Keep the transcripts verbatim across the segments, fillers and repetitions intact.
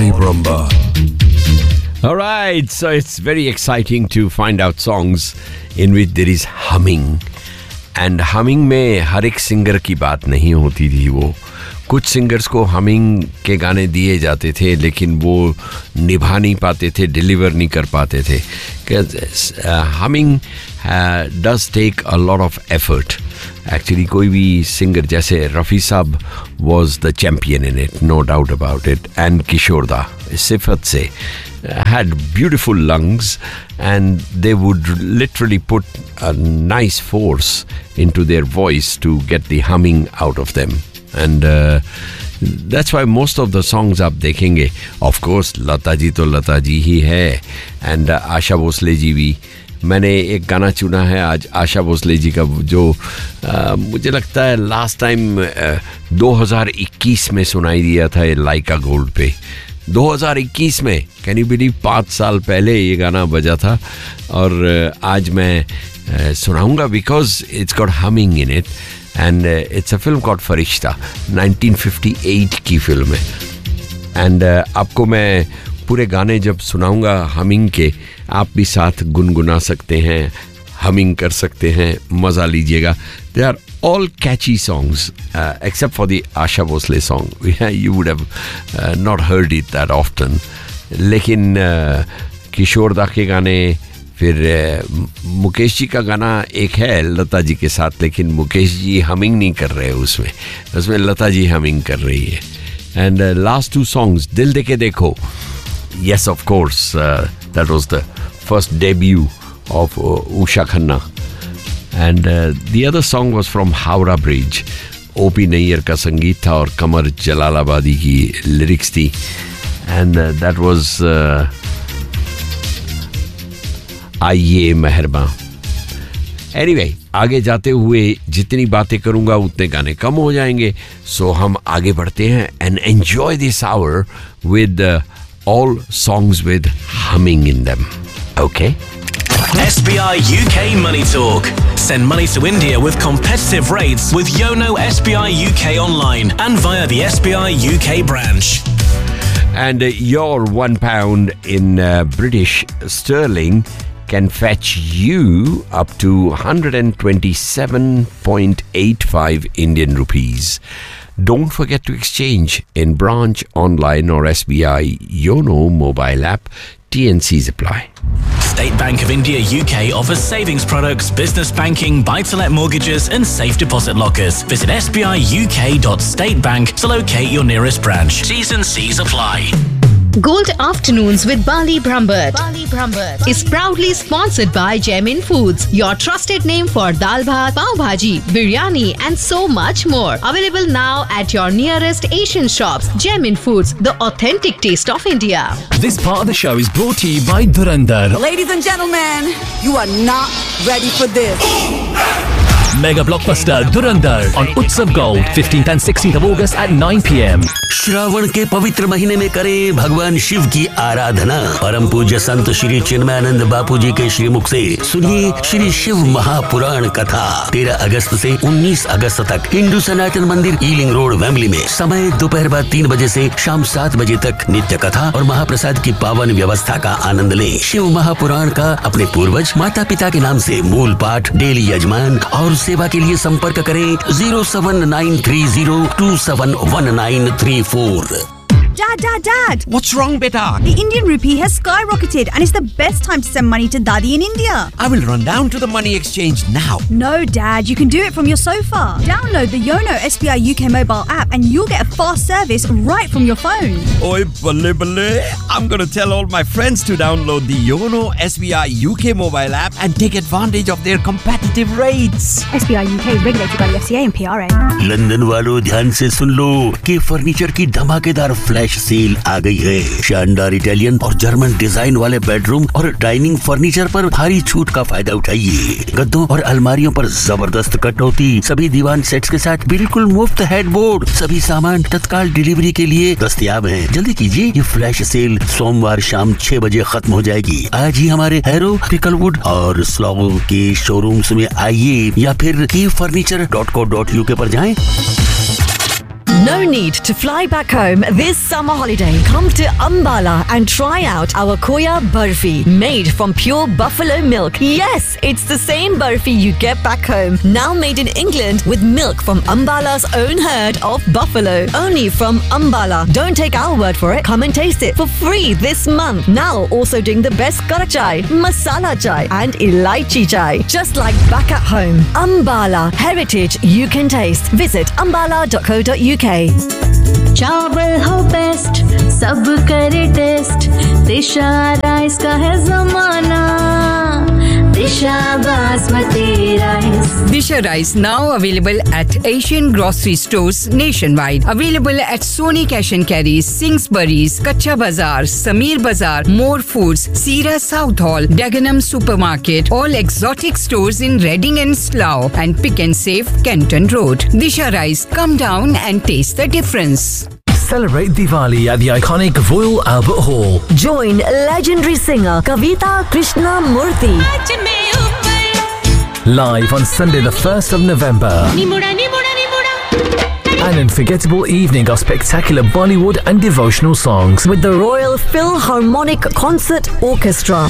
Bali Brumba. All right, so it's very exciting to find out songs in which there is humming. And humming में हर एक singer की बात नहीं होती थी. वो कुछ सिंगर्स को हमिंग के गाने दिए जाते थे लेकिन वो निभा नहीं पाते थे, डिलीवर नहीं कर पाते थे. Humming does take a lot of effort. Actually कोई भी सिंगर जैसे रफ़ी साहब was the champion in it, no doubt about it. And किशोर दा सिफत से had beautiful lungs and they would literally put a nice force into their voice to get the humming out of them. And uh, that's why most of the songs आप देखेंगे, of course Lata ji तो लता जी ही है, and uh, Asha Bhosle ji भी. मैंने एक गाना चुना है आज आशा भोसले जी का जो आ, मुझे लगता है लास्ट टाइम दो हज़ार इक्कीस में सुनाई दिया था ये लाइका गोल्ड पे. दो हज़ार इक्कीस में, कैन यू बिलीव, पाँच साल पहले ये गाना बजा था और आज मैं सुनाऊंगा because it's got humming in it. And it's a film called Firishta, nineteen fifty eight की फिल्म है. एंड uh, आपको मैं पूरे गाने जब सुनाऊंगा हमिंग के, आप भी साथ गुनगुना सकते हैं, हमिंग कर सकते हैं, मज़ा लीजिएगा. They are all catchy songs uh, except for the Asha Bhosle song. You would have uh, not heard it that often. लेकिन uh, किशोर दा के गाने, फिर uh, मुकेश जी का गाना एक है लता जी के साथ, लेकिन मुकेश जी हमिंग नहीं कर रहे उसमें, उसमें लता जी हमिंग कर रही है. एंड लास्ट टू सॉन्ग्स, दिल दे के देखो, yes of course, uh, that was the first debut of uh, Usha Khanna. And uh, the other song was from Howrah Bridge. O P Nayyar का संगीत था और कमर जलालाबादी की लिरिक्स थी. And uh, that was uh, आइये मेहरबान. Anyway, आगे जाते हुए जितनी बातें करूंगा उतने गाने कम हो जाएंगे. So हम आगे बढ़ते हैं and enjoy this hour with uh, all songs with humming in them. Okay? S B I U K Money Talk. Send money to India with competitive rates with Yono S B I U K online and via the S B I U K branch. And uh, your one pound in uh, British sterling can fetch you up to one hundred twenty-seven point eight five Indian rupees. Don't forget to exchange in branch, online or S B I Yono mobile app. T N Cs apply. State Bank of India U K offers savings products, business banking, buy-to-let mortgages and safe deposit lockers. Visit s b i u k dot state bank to locate your nearest branch. T's and C's apply. Gold Afternoons with Bali Brambert. Bali Brambert is proudly sponsored by Gemin Foods, your trusted name for dal bhat, pav bhaji, biryani and so much more. Available now at your nearest Asian shops. Gemin Foods, the authentic taste of India. This part of the show is brought to you by Dhurandhar. Ladies and gentlemen, you are not ready for this. Mega blockbuster Dhurandhar on Utsav Gold, fifteenth and sixteenth of August at nine p m Shravan के पवित्र महीने में करें भगवान शिव की आराधना. परम पूज्य संत श्री चिन्मयानंद बापू जी के श्रीमुख से सुनिए श्री शिव महापुराण कथा. तेरह अगस्त से उन्नीस अगस्त तक हिंदू सनातन मंदिर, ईलिंग रोड, वेम्बली में. समय दोपहर बाद तीन बजे से शाम सात बजे तक. नित्य कथा और महाप्रसाद की पावन व्यवस्था का आनंद लें. शिव महापुराण का अपने पूर्वज माता पिता के नाम से मूल पाठ, डेली यजमान और सेवा के लिए संपर्क करें zero seven nine three zero to seven one nine three four. Dad, Dad, Dad! What's wrong, beta? The Indian rupee has skyrocketed and it's the best time to send money to Daddy in India. I will run down to the money exchange now. No, Dad, you can do it from your sofa. Download the Yono S B I U K mobile app and you'll get a fast service right from your phone. Oi, balle balle. I'm going to tell all my friends to download the Yono S B I U K mobile app and take advantage of their competitive rates. S B I U K regulated by the F C A and P R A. London वालों ध्यान से सुन लो कि furniture की धमाकेदार flash sale आ गई है. शानदार Italian और जर्मन डिजाइन वाले बेडरूम और डाइनिंग फर्नीचर पर भारी छूट का फायदा उठाइए. गद्दों और अलमारियों पर जबरदस्त कटौती. सभी दीवान सेट्स के साथ बिल्कुल मुफ्त हेडबोर्ड. सभी सामान तत्काल डिलीवरी के लिए दस्तयाब हैं. जल्दी कीजिए, ये फ्लैश सेल सोमवार शाम छह बजे खत्म हो जाएगी. आज ही हमारे हैरो, टिकलवुड और स्लॉगो के शोरूम्स में आइए या फिर की furniture dot co dot UK पर जाएं. No need to fly back home this summer holiday. Come to Ambala and try out our Khoya Barfi, made from pure buffalo milk. Yes, it's the same barfi you get back home, now made in England with milk from Ambala's own herd of buffalo. Only from Ambala. Don't take our word for it. Come and taste it for free this month. Now also doing the best Karak chai, masala chai and elaichi chai. Just like back at home. Ambala, heritage you can taste. Visit ambala dot co dot uk. चावल हो best सब करे test दिशा rice का है जमाना दिशा basmati rice Disha Rice now available at Asian grocery stores nationwide. Available at Sony Cash and Carries, Singsbury's, Kacha Bazaar, Sameer Bazaar, More Foods, Sira South Hall, Dagenham Supermarket, all exotic stores in Reading and Slough, and Pick and Save, Kenton Road. Disha Rice, come down and taste the difference. Celebrate Diwali at the iconic Royal Albert Hall. Join legendary singer Kavita Krishna Murthy. Live on Sunday the first of November. An unforgettable evening of spectacular Bollywood and devotional songs with the Royal Philharmonic Concert Orchestra.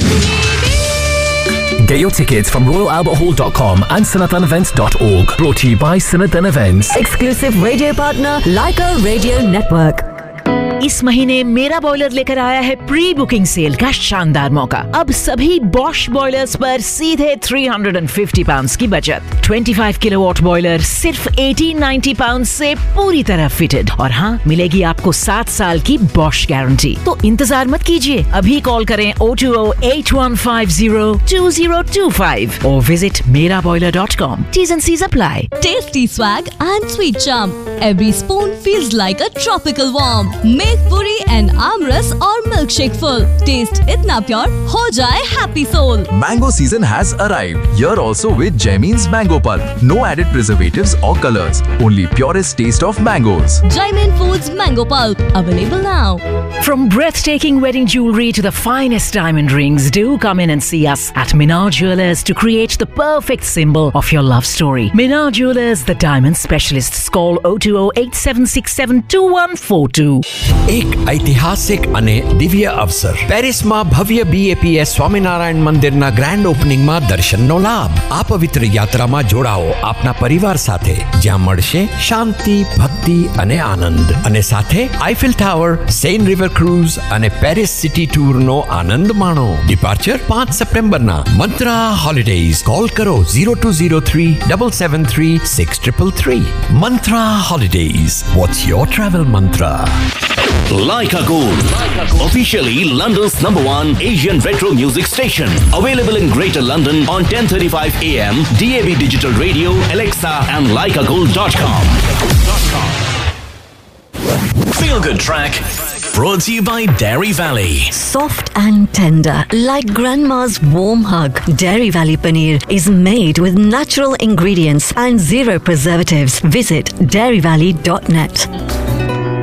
Get your tickets from royal albert hall dot com and sanatan events dot org. Brought to you by Sanatan Events. Exclusive radio partner Leica Radio Network. इस महीने मेरा boiler लेकर आया है pre booking cell का शानदार मौका। अब सभी बॉश बॉयलर्स पर सीधे तीन सौ पचास पाउंड्स की बचत। पच्चीस किलोवाट बॉयलर सिर्फ अठारह सौ नब्बे पाउंड्स से पूरी तरह फिटेड और हाँ मिलेगी आपको सात साल की बॉश गारंटी। तो इंतजार मत कीजिए, अभी कॉल करें O two O eight one five zero to zero to five और विजिट मेरा boiler dot com. T's and C's apply. Tasty swag and sweet charm. Every spoon feels like a tropical warm. Make puri and amras or milkshake full. Taste itna pure, ho jaye happy soul. Mango season has arrived. Here also with Jaimin's Mango Pulp. No added preservatives or colors. Only purest taste of mangoes. Jaimin Foods Mango Pulp. Available now. From breathtaking wedding jewelry to the finest diamond rings, do come in and see us at Minar Jewelers to create the perfect symbol of your love story. Minar Jewelers, the diamond specialists. Call oh two oh eight seven six seven two one four two. એક ઐતિહાસિક અને દિવ્ય અવસર પેરિસમાં ભવ્ય બી એ P S Swaminarayan મંદિરના grand ઓપનિંગમાં દર્શનનો લાભ. આ પવિત્ર યાત્રામાં જોડાઓ આપના પરિવાર સાથે, જ્યાં મળશે શાંતિ, ભક્તિ અને આનંદ. અને સાથે Eiffel tower, Sen river cruise અને પેરિસ સિટી ટૂરનો આનંદ માણો. ડિપાર્ચર પાંચ સપ્ટેમ્બરના. મંત્રા હોલિડેઝ. કોલ કરો zero two zero three seven seven three six three three. Mantra Holidays. What's your travel mantra? Leica Gold, officially London's number one Asian retro music station. Available in Greater London on ten thirty-five a m, D A B Digital Radio, Alexa and leica gold dot com. Feel Good Track, brought to you by Dairy Valley. Soft and tender, like grandma's warm hug. Dairy Valley Paneer is made with natural ingredients and zero preservatives. Visit dairy valley dot net.